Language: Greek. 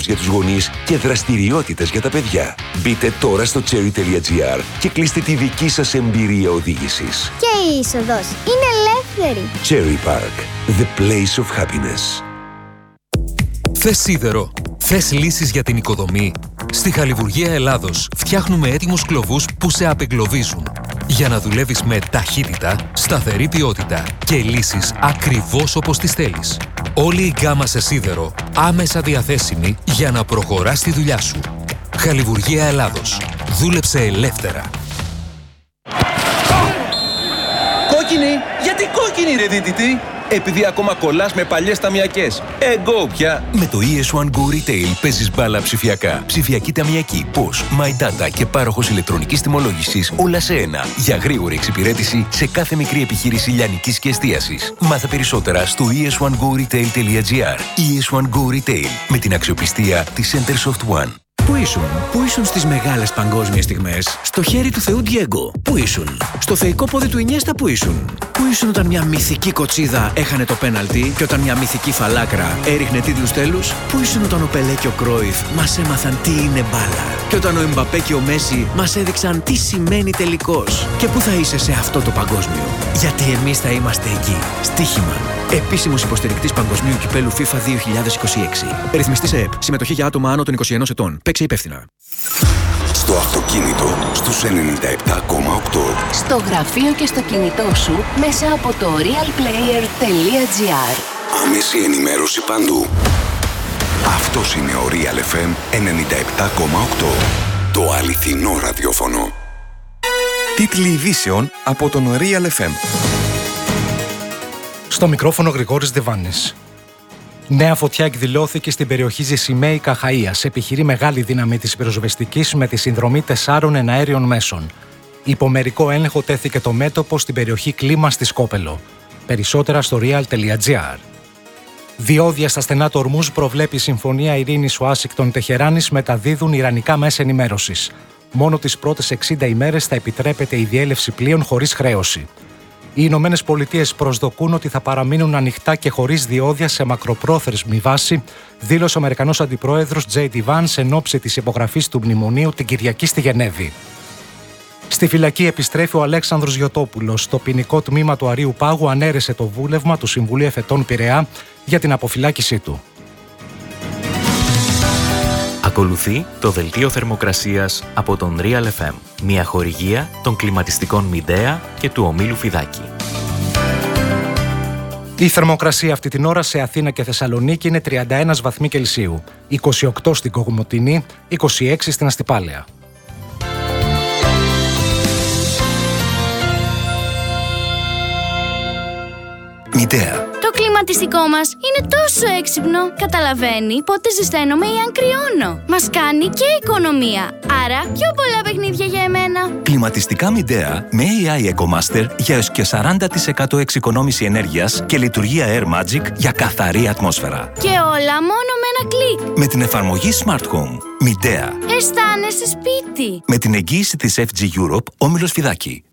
για τους γονείς και δραστηριότητες για τα παιδιά. Μπείτε τώρα στο cherry.gr και κλείστε τη δική σας εμπειρία οδήγησης. Και η είσοδος είναι ελεύθερη. Cherry Park, the place of happiness. Θες σίδερο? Θες λύσεις για την οικοδομή? Στη Χαλιβουργία Ελλάδος φτιάχνουμε έτοιμους κλωβούς που σε απεγκλωβίζουν. Για να δουλεύεις με ταχύτητα, σταθερή ποιότητα και λύσεις ακριβώς όπως τις θέλεις. Όλη η γκάμα σε σίδερο άμεσα διαθέσιμη για να προχωράς τη δουλειά σου. Χαλιβουργία Ελλάδος. Δούλεψε ελεύθερα. Κόκκινη! Γιατί κόκκινη ρε δίτητη? Επειδή ακόμα κολλάς με παλιές ταμιακές. Εγώ πια. Με το ES1 Go Retail παίζεις μπάλα ψηφιακά. Ψηφιακή ταμιακή, POS, My Data και πάροχος ηλεκτρονικής τιμολόγησης όλα σε ένα. Για γρήγορη εξυπηρέτηση σε κάθε μικρή επιχείρηση λιανικής και εστίασης. Μάθε περισσότερα στο es1goretail.gr. ES1 Go Retail με την αξιοπιστία της Centersoft One. Πού ήσουν στις μεγάλες παγκόσμιες στιγμές? Στο χέρι του Θεού Ντιέγκο. Πού ήσουν? Στο θεϊκό πόδι του Ινιέστα. Πού ήσουν όταν μια μυθική κοτσίδα έχανε το πέναλτι και όταν μια μυθική φαλάκρα έριχνε τίτλους τέλους? Πού ήσουν όταν ο Πελέ και ο Κρόιφ μας έμαθαν τι είναι μπάλα? Και όταν ο Εμπαπέ και ο Μέση μας έδειξαν τι σημαίνει τελικός? Και πού θα είσαι σε αυτό το παγκόσμιο? Γιατί εμείς θα είμαστε εκεί. Στοίχημα. Επίσημος υποστηρικτής Παγκοσμίου Κυπέλου FIFA 2026. Ρυθμιστής ΕΕΠ. Συμμετοχή για άτομα άνω των 21 ετών. Παίξε υπεύθυνα. Στο αυτοκίνητο στους 97,8. Στο γραφείο και στο κινητό σου μέσα από το realplayer.gr. Άμεση ενημέρωση παντού. Αυτός είναι ο Real FM 97,8. Το αληθινό ραδιόφωνο. Τίτλοι ειδήσεων από τον Real FM. Στο μικρόφωνο Γρηγόρης Διβάνης. Νέα φωτιά εκδηλώθηκε στην περιοχή Ζησημαίη Καχαΐας. Επιχειρεί μεγάλη δύναμη της πυροσβεστικής με τη συνδρομή 4 εναέριων μέσων. Υπό μερικό έλεγχο τέθηκε το μέτωπο στην περιοχή Κλίμα στη Σκόπελο. Περισσότερα στο real.gr. Διόδια στα στενά του Ορμούζ προβλέπει η Συμφωνία Ειρήνης Ουάσιγκτον Τεχεράνης μεταδίδουν ιρανικά μέσα ενημέρωσης. Μόνο τις πρώτες 60 ημέρες θα επιτρέπεται η διέλευση πλοίων χωρίς χρέωση. Οι Ηνωμένες Πολιτείες προσδοκούν ότι θα παραμείνουν ανοιχτά και χωρίς διόδια σε μακροπρόθεσμη βάση, δήλωσε ο Αμερικανός Αντιπρόεδρος J.D. Vance εν ώψη της υπογραφής του μνημονίου την Κυριακή στη Γενέβη. Στη φυλακή επιστρέφει ο Αλέξανδρος Γιωτόπουλος. Το ποινικό τμήμα του Αρείου Πάγου ανέρεσε το βούλευμα του Συμβουλίου Εφετών Πειραιά για την αποφυλάκησή του. Ακολουθεί το δελτίο θερμοκρασίας από τον Real FM, μια χορηγία των κλιματιστικών Μιντέα και του ομίλου Φιδάκη. Η θερμοκρασία αυτή την ώρα σε Αθήνα και Θεσσαλονίκη είναι 31 βαθμοί Κελσίου, 28 στην Κομοτηνή, 26 στην Αστυπάλαια. Μητέα. Το κλιματιστικό μας είναι τόσο έξυπνο. Καταλαβαίνει πότε ζεσταίνομαι ή αν κρυώνω. Μας κάνει και οικονομία. Άρα πιο πολλά παιχνίδια για εμένα. Κλιματιστικά Μιντέα με AI EcoMaster για έως και 40% εξοικονόμηση ενέργειας και λειτουργία Air Magic για καθαρή ατμόσφαιρα. Και όλα μόνο με ένα κλικ. Με την εφαρμογή Smart Home. Μιντέα. Αισθάνεσαι σπίτι. Με την εγγύηση της FG Europe, όμιλος Φιδάκη.